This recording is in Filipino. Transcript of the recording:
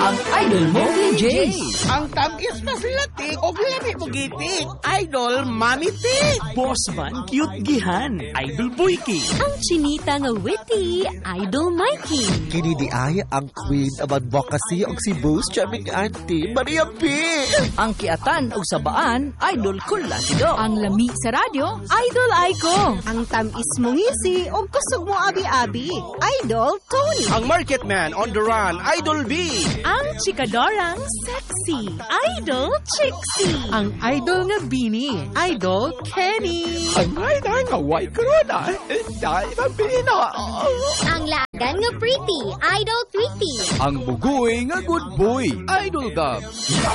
Ang idol mo, PJ. Ang tamis na silati o lami mo gitik. Idol, Mami Tik. Boss man, cute gihan. Idol Boyki. Ang chinita nga witty, Idol Mikey. Kini di ay ang queen of advocacy og si Boss Charming Auntie Maria P. Ang kiatan o sabaan, idol Kulatido. Ang lami sa radyo, Idol Aiko. Ang tamis mong ngisi o kusog mo abi-abi, Idol Tony. Ang market man on the run, Idol B. Ang chikadorang sexy, Idol Trixie. Ang idol nga bini, Idol Kenny. Ang ay nga white corona. Dahil ang pina. Ang lagan nga pretty, Idol Tweety. Ang bugoy nga good boy, Idol Gab.